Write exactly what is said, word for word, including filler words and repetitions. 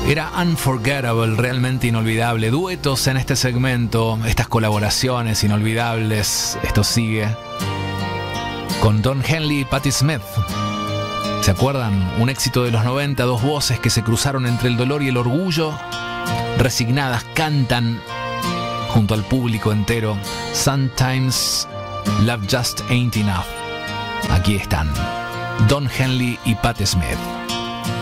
Era unforgettable, realmente inolvidable. Duetos en este segmento, estas colaboraciones inolvidables. Esto sigue con Don Henley y Patti Smith. ¿Se acuerdan? Un éxito de los noventa, dos voces que se cruzaron entre el dolor y el orgullo. Resignadas cantan junto al público entero. Sometimes Love Just Ain't Enough. Aquí están Don Henley y Patti Smith.